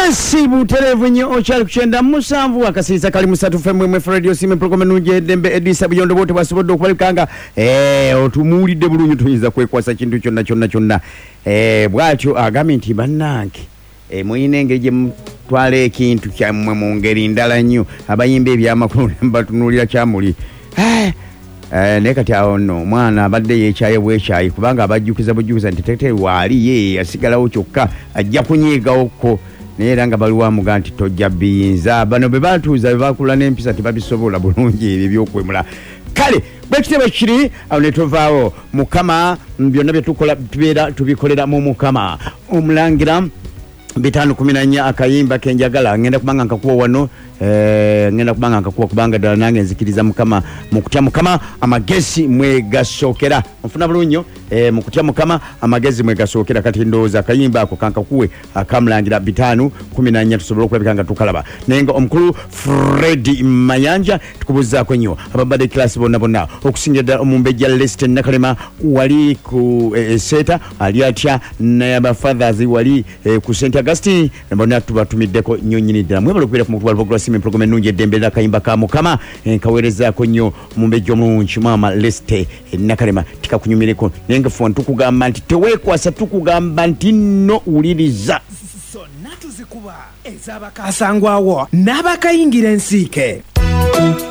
Yes, buterevu nnyo okyali kukyenda musanvu akasiisa kali musatu fm radio simu program nuje dembe edisa buyondo bote basobodde okubalikanga otumuulidde bulungi tuyinza kwekwasa kintu kyonna bwatyo agambye nti bannange muyina engeri gye mutwala ekintu kyammwe mu ngeri ndala nnyo abayimba ebyamakulu mbatunuulira kyamuli naye kati awo nno omwana abadde yeekyaye bwekyayi kubanga abajjukiza nti tete waali ye asigalawo kyokka ajja kunyiigawokko naye era nga baliwo amuga nti tojja biyinza bano be batuuza be bakula n'empisa tebabisobola bulungi ebyo byokwemula kale bwekitebe kiri awo ne tovaawo mukama byonna bye tukola tubeera tubikolera mu mukama omulangira 514 akayimba kenjagala ngenda kubanga nkakuwa wano ngenda kubanga nkakuwa kubanga ddala nange nzikiriza mukama mukutya mukama amagezi mwegasookera nfuna bulunyo mukutya mukama amagezi mwegasookera kati ndowooza akayimba ako kankakuwe akamulangira 514 tusobole okulabika nga tukalaba naye nga omukulu Freddy Mayanja tukubuzaako nnyo ababadde kilasi bonna okusingira ddala omumbejja Leste Nakalema wali ku Seta ali atya n'abafathers wali ku St. Augustine bonna tubatumiddeko nnyo nnyini ddala mwebale okubeera ku mukutu walivogula simu program ennungi eddembera akayimba ka mukama nkaweerezaako nnyo omumbejja omulungi maama Leste Nakalema tikakunyumireko naye nga ffe tukugamba nti teweekwasa tukugamba nti nno wuliriza zonna tuzikuba ez'abakasangwawo n'abakayingira ensiike